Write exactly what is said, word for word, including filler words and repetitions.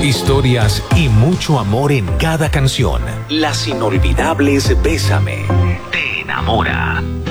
Historias y mucho amor en cada canción. Las inolvidables Bésame te enamora.